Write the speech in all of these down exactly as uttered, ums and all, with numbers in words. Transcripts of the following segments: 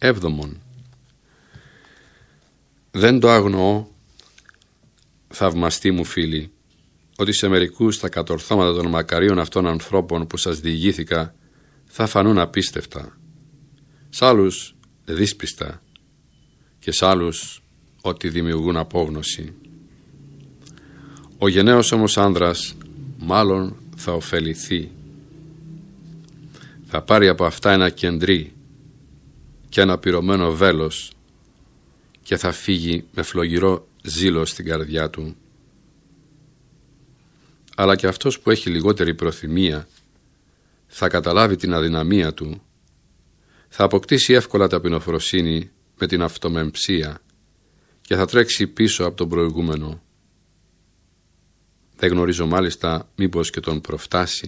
Έβδομον. Δεν το αγνοώ, θαυμαστοί μου φίλοι, ότι σε μερικούς τα κατορθώματα των μακαρίων αυτών ανθρώπων που σας διηγήθηκα θα φανούν απίστευτα, σ' άλλους δύσπιστα και σ' άλλους ότι δημιουργούν απόγνωση. Ο γενναίος όμως άνδρας μάλλον θα ωφεληθεί. Θα πάρει από αυτά ένα κεντρί και ένα πυρωμένο βέλος και θα φύγει με φλογυρό ζήλο στην καρδιά του. Αλλά και αυτός που έχει λιγότερη προθυμία θα καταλάβει την αδυναμία του, θα αποκτήσει εύκολα ταπεινοφροσύνη με την αυτομεμψία και θα τρέξει πίσω από τον προηγούμενο. Δεν γνωρίζω μάλιστα μήπως και τον προφτάσει.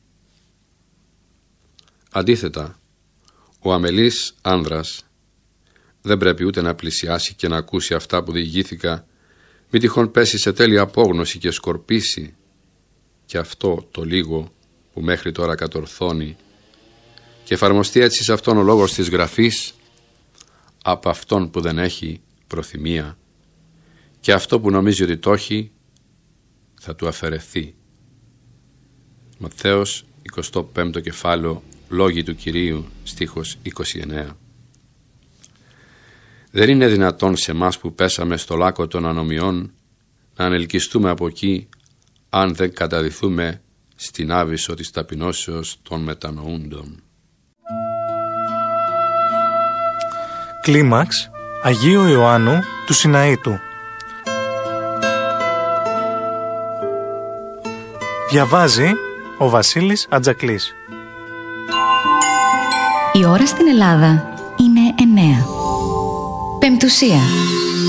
Αντίθετα, ο αμελής άνδρας δεν πρέπει ούτε να πλησιάσει και να ακούσει αυτά που διηγήθηκα, μη τυχόν πέσει σε τέλεια απόγνωση και σκορπίσει και αυτό το λίγο που μέχρι τώρα κατορθώνει και εφαρμοστεί έτσι σε αυτόν ο λόγος της γραφής από αυτόν που δεν έχει προθυμία και αυτό που νομίζει ότι το έχει θα του αφαιρεθεί. Ματθαίος εικοστό πέμπτο κεφάλαιο, Λόγοι του Κυρίου, στίχος είκοσι εννέα. Δεν είναι δυνατόν σε μας που πέσαμε στο λάκκο των ανομιών να ανελκυστούμε από εκεί αν δεν καταδυθούμε στην άβυσσο της ταπεινώσεως των μετανοούντων. Κλίμαξ Αγίου Ιωάννου του Σιναήτου. Διαβάζει ο Βασίλης Ατζακλής. Η ώρα στην Ελλάδα είναι εννέα. Πεμπτουσία.